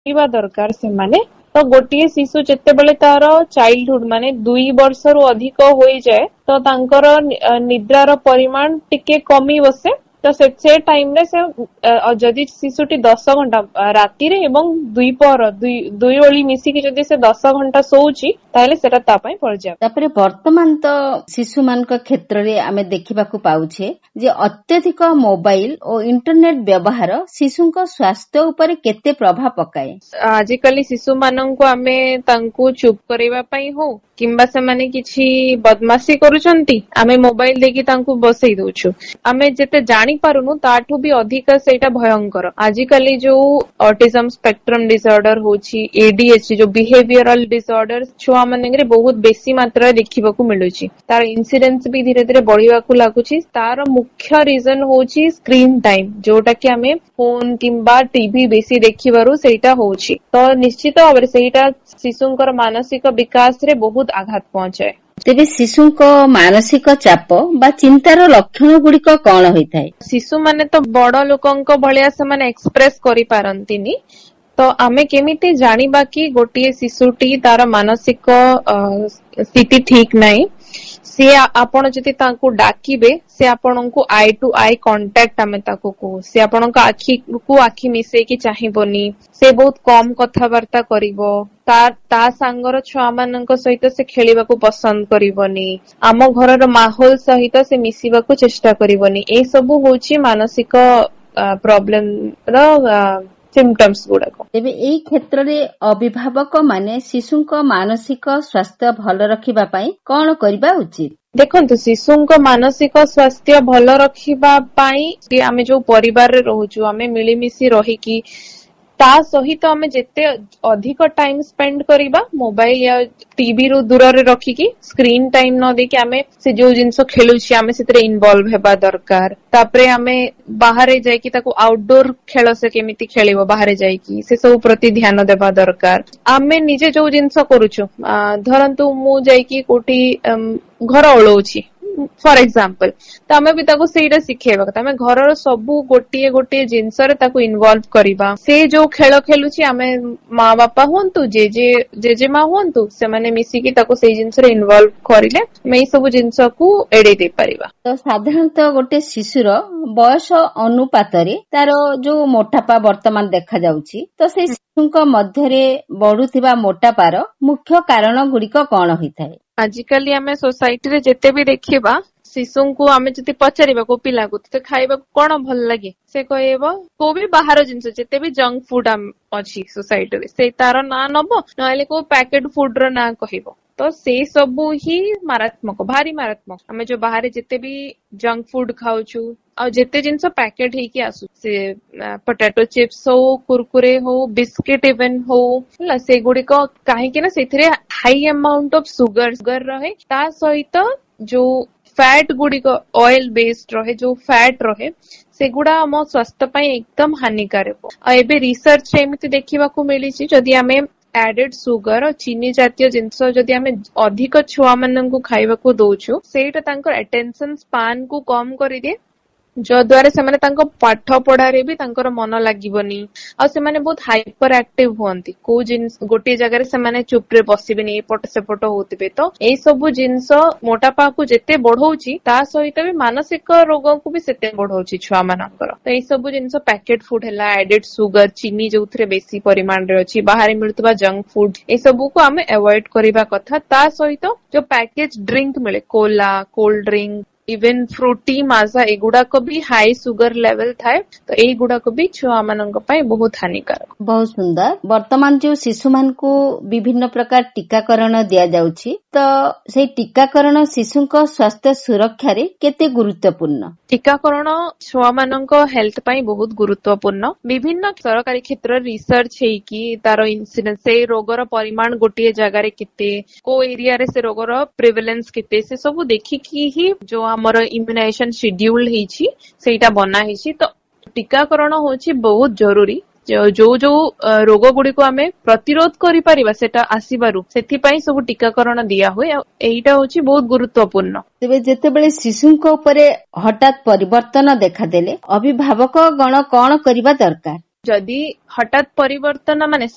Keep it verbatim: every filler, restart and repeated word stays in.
କରିବା ଦରକାର ସେମାନେ। ତ ଗୋଟିଏ ଶିଶୁ ଯେତେବେଳେ ତାର ଚାଇଲ୍ଡହୁଡ ମାନେ ଦୁଇ ବର୍ଷରୁ ଅଧିକ ହୋଇଯାଏ ତ ତାଙ୍କର ନିଦ୍ରାର ପରିମାଣ ଟିକେ କମି ବସେ। ତ ସେ ଟାଇମ ରେ ସେ ଯଦି ଶିଶୁଟି ଦଶ ଘଣ୍ଟା ରାତିରେ ଏବଂ ଦ୍ୱିପହର ଦୁଇ ଦୁଇ ଓଳି ମିଶିକି ଯଦି ସେ ଦଶ ଘଣ୍ଟା ଶୋଉଛି ତାହେଲେ ସେଟା ତା ପାଇଁ ପର୍ଯ୍ୟାପ୍ତ। ତାପରେ ବର୍ତ୍ତମାନ ତ ଶିଶୁ ମାନଙ୍କ କ୍ଷେତ୍ରରେ ଆମେ ଦେଖିବାକୁ ପାଉଛେ ଯେ ଅତ୍ୟଧିକ ମୋବାଇଲ ଓ ଇଣ୍ଟରନେଟ ବ୍ୟବହାର ଶିଶୁଙ୍କ ସ୍ୱାସ୍ଥ୍ୟ ଉପରେ କେତେ ପ୍ରଭାବ ପକାଏ? ଆଜିକାଲି ଶିଶୁ ମାନଙ୍କୁ ଆମେ ତାଙ୍କୁ ଚୁପ୍ କରିବା ପାଇଁ ହଉ କିମ୍ବା ସେମାନେ କିଛି ବଦମାସି କରୁଛନ୍ତି ଆମେ ମୋବାଇଲ ଦେଇକି ତାଙ୍କୁ ବସେଇ ଦଉଛୁ। ଆମେ ଯେତେ ଜାଣିପାରୁନୁ ତାଠୁ ବି ଅଧିକ ସେଇଟା ଭୟଙ୍କର। ଆଜିକାଲି ଯୋଉ ଅଟିଜମ ସ୍ପେକ୍ଟ୍ରମ ଡିସଅର୍ଡର ହଉଛି, ଏଡିଏଚଡି ଯୋଉ ବିହେଭିୟରାଲ ଡିସଅର୍ଡର ଛୁଆ ମାନଙ୍କରେ ବହୁତ ବେଶୀ ମାତ୍ରାରେ ଦେଖିବାକୁ ମିଳୁଛି। ତାର ଇନ୍ସିଡେନ୍ସ ବି ଧୀରେ ଧୀରେ ବଢିବାକୁ ଲାଗୁଛି। ତାର ମୁଖ୍ୟ ରିଜନ ହଉଛି ସ୍କ୍ରିନ୍ ଟାଇମ, ଯୋଉଟା କି ଆମେ ଫୋନ କିମ୍ବା ଟିଭି ବେଶୀ ଦେଖିବାରୁ ସେଇଟା ହଉଛି। ତ ନିଶ୍ଚିତ ଭାବରେ ସେଇଟା ଶିଶୁଙ୍କର ମାନସିକ ବିକାଶରେ ବହୁତ ଆଘାତ ପହଞ୍ଚାଏ। ତେବେ ଶିଶୁଙ୍କ ମାନସିକ ଚାପ ବା ଚିନ୍ତାର ଲକ୍ଷଣ ଗୁଡିକ କଣ ହୋଇଥାଏ? ଶିଶୁମାନେ ତ ବଡ ଲୋକଙ୍କ ଭଳିଆ ସେମାନେ ଏକ୍ସପ୍ରେସ କରିପାରନ୍ତିନି। ତ ଆମେ କେମିତି ଜାଣିବା କି ଗୋଟିଏ ଶିଶୁଟି ତାର ମାନସିକ ସ୍ଥିତି ଠିକ ନାହିଁ? ସିଏ ଆପଣ ଯଦି ତାଙ୍କୁ ଡାକିବେ ସେ ଆପଣଙ୍କୁ ଆଇ ଟୁ ଆଇ କଣ୍ଟାକ୍ଟ ଆମେ ତାକୁ କହୁ। ସେ ଆପଣଙ୍କ ଆଖିକୁ ଆଖି ମିଶେଇକି ଚାହିଁବନି। ସେ ବହୁତ କମ କଥାବାର୍ତ୍ତା କରିବ। ତା ତା ସାଙ୍ଗର ଛୁଆ ମାନଙ୍କ ସହିତ ସେ ଖେଳିବାକୁ ପସନ୍ଦ କରିବନି। ଆମ ଘରର ମାହୋଲ ସହିତ ସେ ମିଶିବାକୁ ଚେଷ୍ଟା କରିବନି। ଏଇ ସବୁ ହଉଛି ମାନସିକ ପ୍ରୋବ୍ଲେମ ର ସିମ୍ପଟମ୍ସ ଗୁଡାକ। ତେବେ ଏଇ କ୍ଷେତ୍ରରେ ଅଭିଭାବକ ମାନେ ଶିଶୁଙ୍କ ମାନସିକ ସ୍ୱାସ୍ଥ୍ୟ ଭଲ ରଖିବା ପାଇଁ କଣ କରିବା ଉଚିତ? ଦେଖନ୍ତୁ, ଶିଶୁଙ୍କ ମାନସିକ ସ୍ୱାସ୍ଥ୍ୟ ଭଲ ରଖିବା ପାଇଁ ଆମେ ଯୋଉ ପରିବାରରେ ରହୁଛୁ ଆମେ ମିଳିମିଶି ରହିକି ତା ସହିତ ଆମେ ଯେତେ ଅଧିକ ଟାଇମ ସ୍ପେଣ୍ଡ କରିବା ମୋବାଇଲ या ଟିଭି ରୁ ଦୂରରେ ରଖିକି ସ୍କ୍ରିନ୍ ଟାଇମ ନ ଦେଇକି ଆମେ ସେ ଯୋଉ ଜିନିଷ ଖେଳୁଛି ଆମେ ସେଥିରେ ଇନଭଲଭ ହେବା ଦରକାର। ତାପରେ ଆମେ ବାହାରେ ଯାଇକି ତାକୁ ଆଉଟଡୋର ଖେଳ ସେ କେମିତି ଖେଳିବ ବାହାରେ ଯାଇକି ସେ ସବୁ ପ୍ରତି ଧ୍ୟାନ ଦେବା ଦରକାର। ଆମେ ନିଜେ ଯୋଉ ଜିନିଷ କରୁଛୁ ଧରନ୍ତୁ ମୁଁ ଯାଇକି କୋଉଠି ଘର ଓଳଉଛି ଫର ଏକ୍ସାମ୍ପଲ, ତ ଆମେ ବି ତାକୁ ସେଇଟା ଶିଖେଇବା କଥା। ଆମେ ଘରର ସବୁ ଗୋଟିଏ ଗୋଟିଏ ଜିନିଷରେ ତାକୁ ଇନଭଲଭ କରିବା। ସେ ଯୋଉ ଖେଳ ଖେଳୁଛି ଆମେ ମା ବାପା ହୁଅନ୍ତୁ ଜେଜେ ଜେଜେମା ହୁଅନ୍ତୁ ସେମାନେ ମିଶିକି ତାକୁ ସେଇ ଜିନିଷରେ ଇନଭଲଭ କରିଲେ ଆମେ ଏଇ ସବୁ ଜିନିଷକୁ ଏଡେଇ ଦେଇ ପାରିବା। ତ ସାଧାରଣତଃ ଗୋଟେ ଶିଶୁର ବୟସ ଅନୁପାତରେ ତାର ଯୋଉ ମୋଟାପା ବର୍ତ୍ତମାନ ଦେଖାଯାଉଛି ତ ସେଇ ଶିଶୁଙ୍କ ମଧ୍ୟରେ ବଢୁଥିବା ମୋଟାପାର ମୁଖ୍ୟ କାରଣ ଗୁଡିକ କଣ ହୋଇଥାଏ? ଆଜିକାଲି ଆମେ ସୋସାଇଟିରେ ଯେତେ ବି ଦେଖିବା ଶିଶୁଙ୍କୁ ଆମେ ଯଦି ପଚାରିବା କୋଉ ପିଲାକୁ ତତେ ଖାଇବାକୁ କଣ ଭଲ ଲାଗେ ସେ କହିବ କୋଉ ବି ବାହାର ଜିନିଷ ଯେତେ ବି ଜଙ୍କ ଫୁଡ ଅଛି ସୋସାଇଟିରେ ସେ ତାର ନାଁ ନବ ନହେଲେ କୋଉ ପ୍ୟାକେଟ ଫୁଡ ର ନାଁ କହିବ। ତ ସେଇ ସବୁ ହିଁ ମାରାତ୍ମକ, ଭାରି ମାରାତ୍ମକ। ଆମେ ଯୋଉ ବାହାରେ ଯେତେ ବି ଜଙ୍କ ଫୁଡ ଖାଉଛୁ ଆଉ ଯେତେ ଜିନିଷ ପ୍ୟାକେଟ ହେଇକି ଆସୁ ସେ ପଟାଟୋ ଚିପ୍ସ ହଉ କୁରକୁରେ ହଉ ବିସ୍କିଟ ଇଭେନ ହଉ ହେଲା ସେଗୁଡିକ କାହିଁକି ନା ସେଥିରେ high amount of sugar sugar ରହେ। ତା ସହିତ ଯୋଉ ଫ୍ୟାଟ ଗୁଡିକ ଅଏଲ ବେସ୍ଡ ରହେ, ଯୋଉ ଫ୍ୟାଟ ରହେ ସେଗୁଡା ଆମ ସ୍ୱାସ୍ଥ୍ୟ ପାଇଁ ଏକଦମ ହାନିକାରକ। ଆଉ ଏବେ ରିସର୍ଚ୍ଚ ଏମିତି ଦେଖିବାକୁ ମିଳିଛି ଯଦି ଆମେ ଆଡେଡ ସୁଗର ଆଉ ଚିନି ଜାତୀୟ ଜିନିଷ ଯଦି ଆମେ ଅଧିକ ଛୁଆ ମାନଙ୍କୁ ଖାଇବାକୁ ଦଉଛୁ ସେଇଟା ତାଙ୍କର ଆଟେନସନ ସ୍ପାନ କୁ କମ କରିଦିଏ, ଯଦ୍ୱାରା ସେମାନେ ତାଙ୍କ ପାଠ ପଢାରେ ବି ତାଙ୍କର ମନ ଲାଗିବନି ଆଉ ସେମାନେ ବହୁତ ହାଇପର ଆକ୍ଟିଭ ହୁଅନ୍ତି। କୋଉ ଜିନିଷ ଗୋଟିଏ ଜାଗାରେ ସେମାନେ ଚୁପରେ ବସିବେନି, ଏପଟ ସେପଟ ହଉଥିବେ। ତ ଏଇ ସବୁ ଜିନିଷ ମୋଟାପାକୁ ଯେତେ ବଢଉଛି ତା ସହିତ ବି ମାନସିକ ରୋଗକୁ ବି ସେତେ ବଢଉଛି ଛୁଆ ମାନଙ୍କର। ତ ଏଇ ସବୁ ଜିନିଷ ପ୍ୟାକେଟ ଫୁଡ ହେଲା, ଆଡେଡ ସୁଗର, ଚିନି ଯୋଉଥିରେ ବେଶୀ ପରିମାଣରେ ଅଛି, ବାହାରେ ମିଳୁଥିବା ଜଙ୍କ ଫୁଡ ଏସବୁକୁ ଆମେ ଆଭଏଡ କରିବା କଥା। ତା ସହିତ ଯୋଉ ପ୍ୟାକେଜ ଡ୍ରିଙ୍କ ମିଳେ କୋଲା, କୋଲ୍ଡ ଡ୍ରିଙ୍କ, ଇଭେନ ଫ୍ରୁଟି, ମାଜା ଏଗୁଡାକ ବି ହାଇ ସୁଗର ଲେଭେଲ ଥାଏ। ତ ଏଇଗୁଡାକ ବି ଛୁଆ ମାନଙ୍କ ପାଇଁ ବହୁତ ହାନିକାରକ। ବହୁତ ସୁନ୍ଦର। ବର୍ତ୍ତମାନ ଯୋଉ ଶିଶୁମାନଙ୍କୁ ବିଭିନ୍ନ ପ୍ରକାର ଟିକାକରଣ ଦିଆଯାଉଛି ତ ସେଇ ଟିକାକରଣ ଶିଶୁଙ୍କ ସ୍ୱାସ୍ଥ୍ୟ ସୁରକ୍ଷାରେ କେତେ ଗୁରୁତ୍ୱପୂର୍ଣ୍ଣ? ଟିକାକରଣ ଛୁଆ ମାନଙ୍କ ହେଲ୍ଥ ପାଇଁ ବହୁତ ଗୁରୁତ୍ୱପୂର୍ଣ୍ଣ। ବିଭିନ୍ନ ସରକାରୀ କ୍ଷେତ୍ରରେ ରିସର୍ଚ୍ଚ ହେଇକି ତାର ଇନ୍ସିଡେନ୍ସ, ସେଇ ରୋଗର ପରିମାଣ ଗୋଟିଏ ଜାଗାରେ କେତେ, କୋଉ ଏରିଆରେ ସେ ରୋଗର ପ୍ରିଭାଲେନ୍ସ କେତେ, ସେ ସବୁ ଦେଖିକି ହିଁ ଯୋଉ ଆମର ଇମ୍ୟୁନାଇଜେସନ ସିଡ୍ୟୁଲ ହେଇଛି ସେଇଟା ବନା ହେଇଛି। ତ ଟିକାକରଣ ହଉଛି ବହୁତ ଜରୁରୀ। ଯୋଉ ଯୋଉ ରୋଗ ଗୁଡିକୁ ଆମେ ପ୍ରତିରୋଧ କରିପାରିବା ସେଟା ଆସିବାରୁ ସେଥିପାଇଁ ସବୁ ଟିକାକରଣ ଦିଆ ହୁଏ ଆଉ ଏଇଟା ହଉଛି ବହୁତ ଗୁରୁତ୍ୱପୂର୍ଣ୍ଣ। ତେବେ ଯେତେବେଳେ ଶିଶୁଙ୍କ ଉପରେ ହଠାତ୍ ପରିବର୍ତ୍ତନ ଦେଖାଦେଲେ ଅଭିଭାବକ ଗଣ କଣ କରିବା ଦରକାର? ଯଦି ହଠାତ୍ ପରିବର୍ତ୍ତନ ମାନେ